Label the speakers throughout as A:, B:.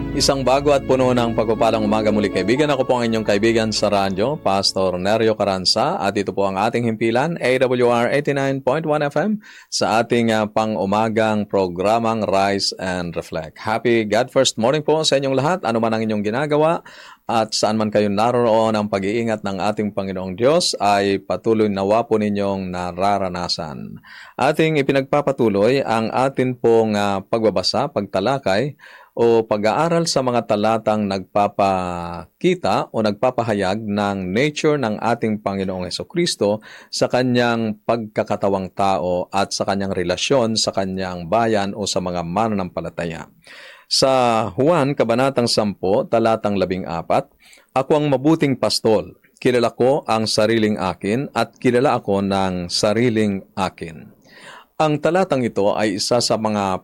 A: Isang bago at puno ng pagpapalang umaga muli kaibigan. Ako po ang inyong kaibigan sa radyo, Pastor Nerio Caranza. At ito po ang ating himpilan, AWR 89.1 FM sa ating pang-umagang programang Rise and Reflect. Happy God First Morning po sa inyong lahat. Ano man ang inyong ginagawa at saan man kayo naroon, ang pag-iingat ng ating Panginoong Diyos ay patuloy nawa po ninyong nararanasan. Ating ipinagpapatuloy ang atin pong pagbabasa, pagtalakay, o pag-aaral sa mga talatang nagpapakita o nagpapahayag ng nature ng ating Panginoong Hesukristo sa kanyang pagkakatawang tao at sa kanyang relasyon sa kanyang bayan o sa mga mananampalataya. Sa Juan, Kabanatang 10, talatang 14, ako ang mabuting pastol. Kilala ko ang sariling akin at kilala ako ng sariling akin. Ang talatang ito ay isa sa mga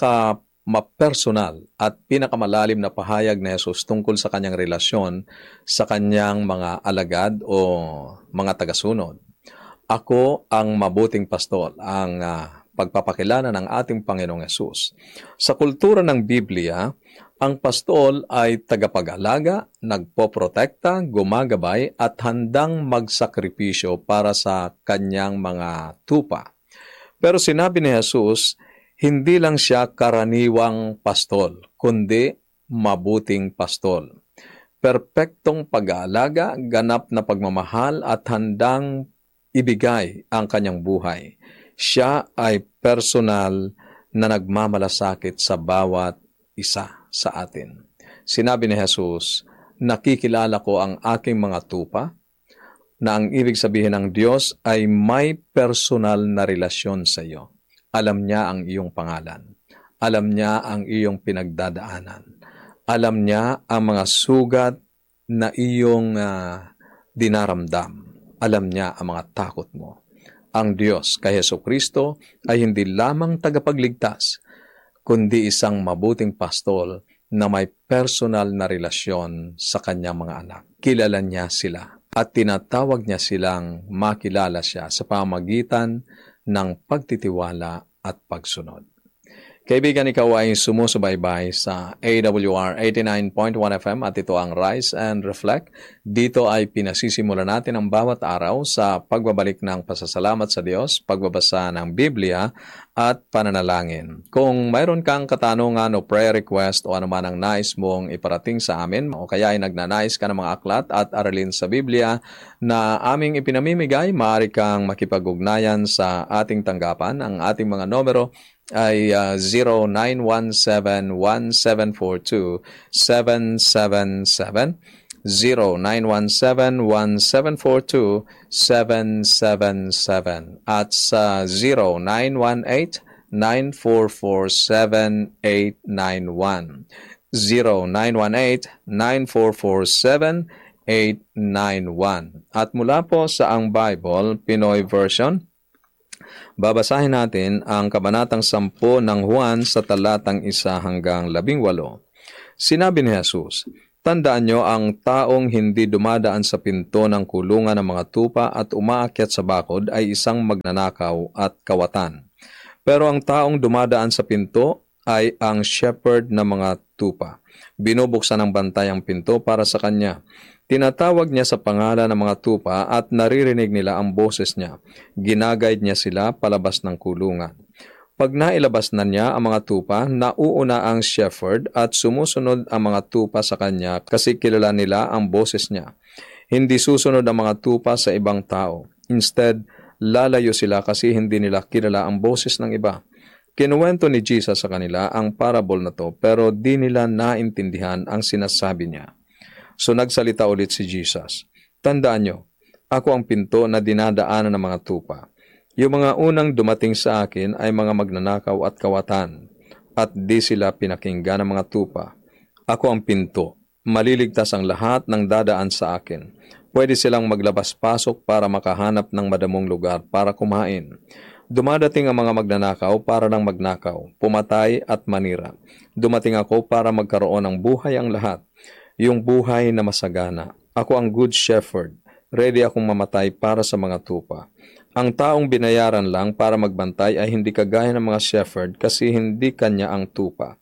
A: mapersonal at pinakamalalim na pahayag ni Jesus tungkol sa kanyang relasyon sa kanyang mga alagad o mga tagasunod. Ako ang mabuting pastol, ang pagpapakilala ng ating Panginoong Hesus. Sa kultura ng Biblia, ang pastol ay tagapag-alaga, nagpoprotekta, gumagabay at handang magsakripisyo para sa kanyang mga tupa. Pero sinabi ni Jesus, hindi lang siya karaniwang pastol, kundi mabuting pastol. Perpektong pag-aalaga, ganap na pagmamahal at handang ibigay ang kanyang buhay. Siya ay personal na nagmamalasakit sa bawat isa sa atin. Sinabi ni Jesus, nakikilala ko ang aking mga tupa, na ang ibig sabihin ng Diyos ay may personal na relasyon sa iyo. Alam niya ang iyong pangalan. Alam niya ang iyong pinagdadaanan. Alam niya ang mga sugat na iyong dinaramdam. Alam niya ang mga takot mo. Ang Diyos kay Hesukristo ay hindi lamang tagapagligtas, kundi isang mabuting pastol na may personal na relasyon sa kanyang mga anak. Kilala niya sila at tinatawag niya silang makilala siya sa pamamagitan ng pagtitiwala at pagsunod. Kaibigan, ikaw ay sumusubaybay sa AWR 89.1 FM at ito ang Rise and Reflect. Dito ay pinasisimula natin ang bawat araw sa pagbabalik ng pasasalamat sa Diyos, pagbabasa ng Biblia at pananalangin. Kung mayroon kang katanungan o prayer request o anuman ang nais mong iparating sa amin o kaya ay nagnanais ka ng mga aklat at aralin sa Biblia na aming ipinamimigay, maaari kang makipag-ugnayan sa ating tanggapan. Ang ating mga numero ay 0917-1742-777, 0917-1742-777, at sa 0918-944-7891, 0918-944-7891. At mula po sa Ang Bible, Pinoy Version, babasahin natin ang Kabanatang 10 ng Juan sa talatang 1 hanggang 18. Sinabi ni Jesus, tandaan nyo ang taong hindi dumadaan sa pinto ng kulungan ng mga tupa at umaakyat sa bakod ay isang magnanakaw at kawatan. Pero ang taong dumadaan sa pinto ay ang shepherd ng mga tupa. Binubuksan ng bantay ang pinto para sa kanya. Tinatawag niya sa pangalan ng mga tupa at naririnig nila ang boses niya. Ginaguide niya sila palabas ng kulungan. Pag nailabas na niya ang mga tupa, nauuna ang shepherd at sumusunod ang mga tupa sa kanya kasi kilala nila ang boses niya. Hindi susunod ang mga tupa sa ibang tao. Instead, lalayo sila kasi hindi nila kilala ang boses ng iba. Kinuwento ni Jesus sa kanila ang parable na to pero di nila naintindihan ang sinasabi niya. So nagsalita ulit si Jesus. Tandaan nyo, ako ang pinto na dinadaanan ng mga tupa. Yung mga unang dumating sa akin ay mga magnanakaw at kawatan, at di sila pinakinggan ng mga tupa. Ako ang pinto. Maliligtas ang lahat ng dadaan sa akin. Pwede silang maglabas-pasok para makahanap ng madamong lugar para kumain. Dumadating ang mga magnanakaw para lang magnakaw, pumatay at manira. Dumating ako para magkaroon ng buhay ang lahat. Yung buhay na masagana. Ako ang good shepherd. Ready akong mamatay para sa mga tupa. Ang taong binayaran lang para magbantay ay hindi kagaya ng mga shepherd kasi hindi kanya ang tupa.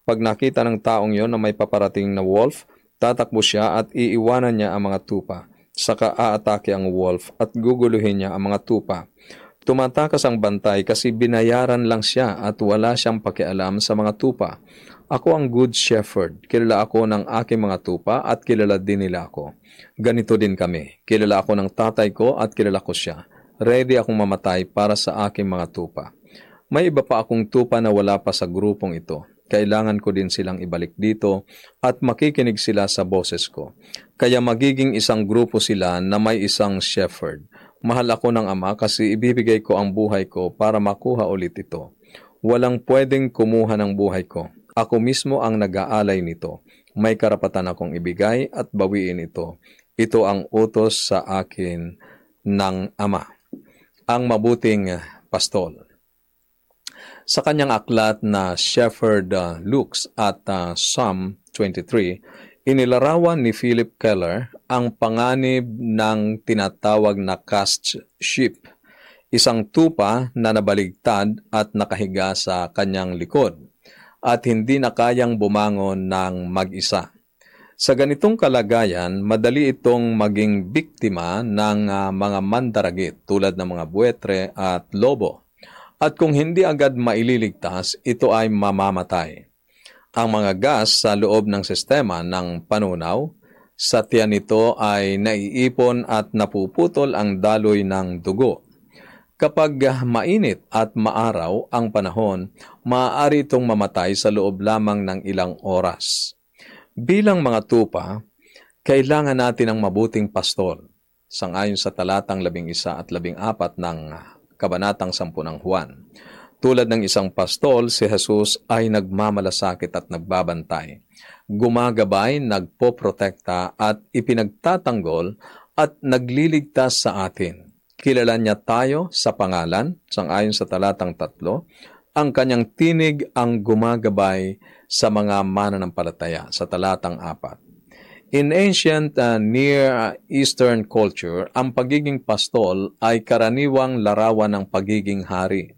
A: Pag nakita ng taong yon na may paparating na wolf, tatakbo siya at iiwanan niya ang mga tupa. Saka aatake ang wolf at guguluhin niya ang mga tupa. Tumatakas ang bantay kasi binayaran lang siya at wala siyang pakialam sa mga tupa. Ako ang good shepherd. Kilala ako ng aking mga tupa at kilala din nila ako. Ganito din kami. Kilala ako ng tatay ko at kilala ko siya. Ready akong mamatay para sa aking mga tupa. May iba pa akong tupa na wala pa sa grupong ito. Kailangan ko din silang ibalik dito at makikinig sila sa boses ko. Kaya magiging isang grupo sila na may isang shepherd. Mahal ako ng Ama kasi ibibigay ko ang buhay ko para makuha ulit ito. Walang pwedeng kumuha ng buhay ko. Ako mismo ang nag-aalay nito. May karapatan akong ibigay at bawiin ito. Ito ang utos sa akin ng Ama. Ang mabuting pastol. Sa kanyang aklat na Shepherd Lux at Psalm 23, inilarawan ni Philip Keller ang panganib ng tinatawag na cast sheep, isang tupa na nabaligtad at nakahiga sa kanyang likod at hindi na kayang bumangon ng mag-isa. Sa ganitong kalagayan, madali itong maging biktima ng mga mandaragit tulad ng mga buwetre at lobo. At kung hindi agad maililigtas, ito ay mamamatay. Ang mga gas sa loob ng sistema ng panunaw, sa tiyan nito ay naiipon at napuputol ang daloy ng dugo. Kapag mainit at maaraw ang panahon, maaari itong mamatay sa loob lamang ng ilang oras. Bilang mga tupa, kailangan natin ng mabuting pastol, sangayon sa talatang 11 at 14 ng Kabanatang 10 ng Juan. Tulad ng isang pastol, si Jesus ay nagmamalasakit at nagbabantay. Gumagabay, nagpoprotekta at ipinagtatanggol at nagliligtas sa atin. Kilala niya tayo sa pangalan, sangayon sa talatang 3, ang kanyang tinig ang gumagabay sa mga mananampalataya, sa talatang 4. In ancient Near Eastern culture, ang pagiging pastol ay karaniwang larawan ng pagiging hari.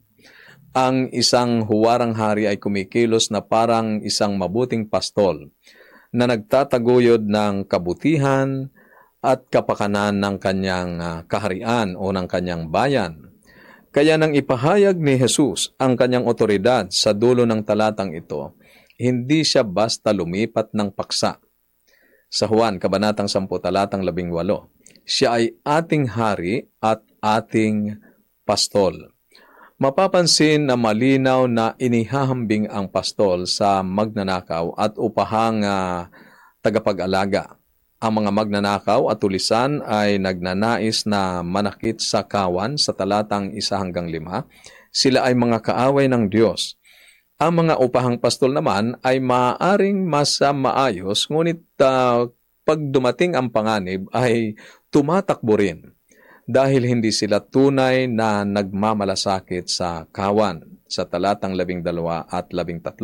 A: Ang isang huwarang hari ay kumikilos na parang isang mabuting pastol na nagtataguyod ng kabutihan at kapakanan ng kanyang kaharian o ng kanyang bayan. Kaya nang ipahayag ni Jesus ang kanyang otoridad sa dulo ng talatang ito, hindi siya basta lumipat ng paksa. Sa Juan, Kabanatang 10, talatang 18, siya ay ating hari at ating pastol. Mapapansin na malinaw na inihahambing ang pastol sa magnanakaw at upahang tagapag-alaga. Ang mga magnanakaw at tulisan ay nagnanais na manakit sa kawan sa talatang 1-5. Sila ay mga kaaway ng Diyos. Ang mga upahang pastol naman ay maaaring mas maayos, ngunit pag dumating ang panganib ay tumatakbo rin dahil hindi sila tunay na nagmamalasakit sa kawan sa talatang 12 at 13.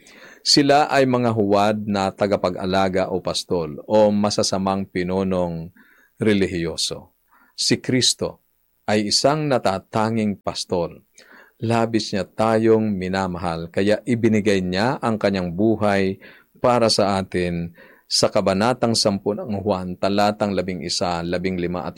A: Sila ay mga huwad na tagapag-alaga o pastol o masasamang pinunong relihiyoso. Si Kristo ay isang natatanging pastol. Labis niya tayong minamahal, kaya ibinigay niya ang kanyang buhay para sa atin sa Kabanatang 10 ng Juan, talatang 11, 15 at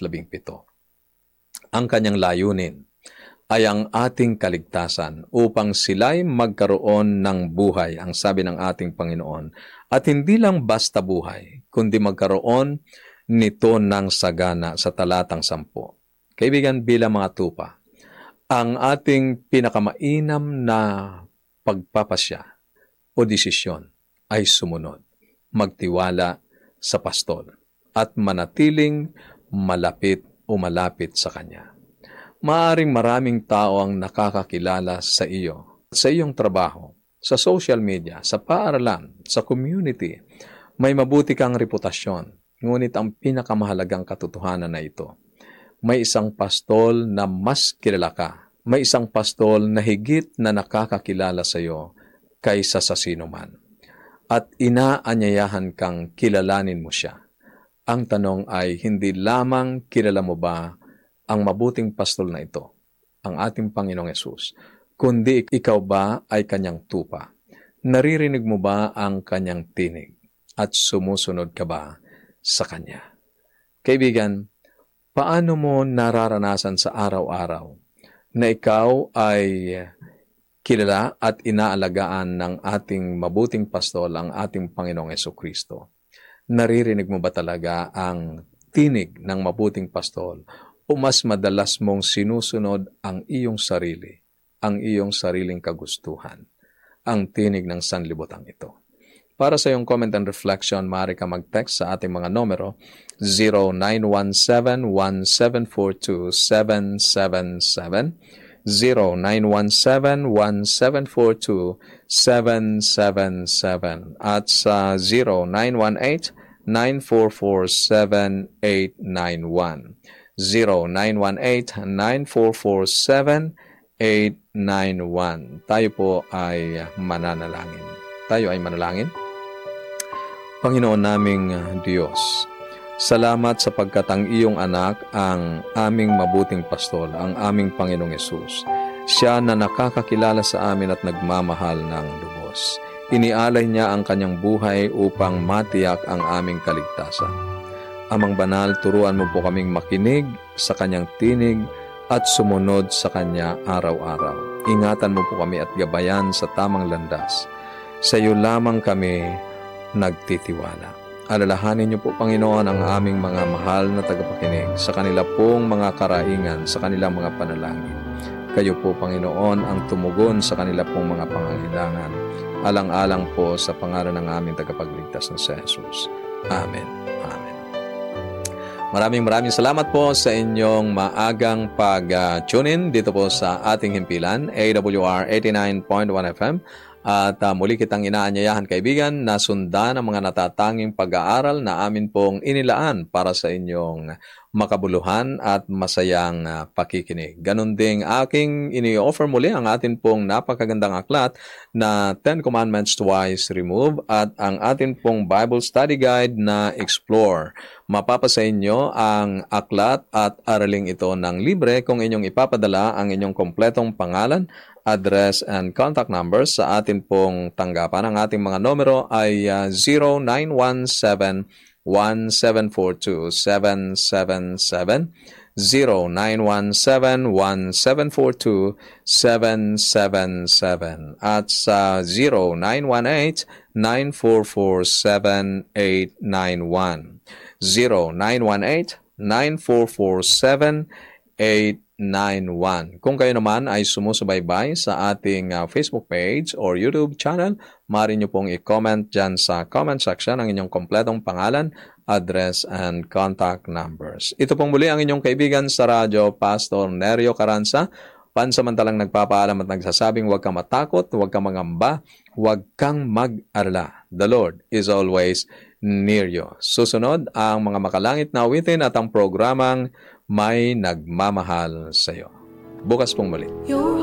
A: 17. Ang kanyang layunin ay ang ating kaligtasan upang sila'y magkaroon ng buhay, ang sabi ng ating Panginoon. At hindi lang basta buhay, kundi magkaroon nito ng sagana sa talatang 10. Kaibigan, bilang mga tupa, ang ating pinakamainam na pagpapasya o desisyon ay sumunod, magtiwala sa pastol at manatiling malapit sa Kanya. Maaring maraming tao ang nakakakilala sa iyo, sa iyong trabaho, sa social media, sa paaralan, sa community. May mabuti kang reputasyon, ngunit ang pinakamahalagang katotohanan na ito, may isang pastol na mas kilala ka. May isang pastol na higit na nakakakilala sa iyo kaysa sa sino man. At inaanyayahan kang kilalanin mo siya. Ang tanong ay, hindi lamang kilala mo ba ang mabuting pastol na ito, ang ating Panginoong Hesus, kundi ikaw ba ay kanyang tupa Naririnig mo ba ang kanyang tinig at sumusunod ka ba sa kanya? Kaibigan, paano mo nararanasan sa araw-araw na ikaw ay kilala at inaalagaan ng ating mabuting pastol, ang ating Panginoong Jesucristo? Naririnig mo ba talaga ang tinig ng mabuting pastol o mas madalas mong sinusunod ang iyong sarili, ang iyong sariling kagustuhan, ang tinig ng sanlibutan ito? Para sa iyong comment and reflection, maaari ka mag-text sa ating mga numero 0917-1742-777, 0917-1742-777, at sa 0918-944-7891, 0918-944-7891. Tayo po ay mananalangin. Tayo ay manalangin. Panginoon naming Diyos, salamat sapagkat ang iyong anak ang aming mabuting pastol, ang aming Panginoong Hesus. Siya na nakakakilala sa amin at nagmamahal ng lubos. Inialay niya ang kanyang buhay upang matiyak ang aming kaligtasan. Amang banal, turuan mo po kaming makinig sa kanyang tinig at sumunod sa kanya araw-araw. Ingatan mo po kami at gabayan sa tamang landas. Sa iyo lamang kami nagtitiwala. Alalahanin niyo po, Panginoon, ang aming mga mahal na tagapakinig sa kanila pong mga karaingan, sa kanilang mga panalangin. Kayo po, Panginoon, ang tumugon sa kanila pong mga pangangailangan. Alang-alang po sa pangalan ng aming tagapagligtas na si Jesus. Amen. Amen. Maraming salamat po sa inyong maagang pag-tune in dito po sa ating himpilan, AWR 89.1 FM. At muli kitang inaanyayahan, kaibigan, na sundan ang mga natatanging pag-aaral na amin pong inilaan para sa inyong makabuluhan at masayang pakikinig. Ganon ding aking ini-offer muli ang atin pong napakagandang aklat na 10 Commandments Twice Removed at ang atin pong Bible Study Guide na Explore. Mapapasa inyo ang aklat at araling ito ng libre kung inyong ipapadala ang inyong kompletong pangalan, address, and contact numbers sa atin pong tanggapan. Ang ating mga numero ay 0917-1742-777, 0917-1742-777, at sa 0918-944-7891, 0918-944-7891. Kung kayo naman ay sumusubaybay sa ating Facebook page or YouTube channel, maaari nyo pong i-comment dyan sa comment section ang inyong kompletong pangalan, address, and contact numbers. Ito pong muli ang inyong kaibigan sa radyo, Pastor Nerio Caranza, pansamantalang nagpapaalam at nagsasabing huwag kang matakot, huwag kang mangamba, huwag kang mag-alala. The Lord is always near you. Susunod ang mga makalangit na awitin at ang programang May Nagmamahal sa iyo. Bukas pong muli.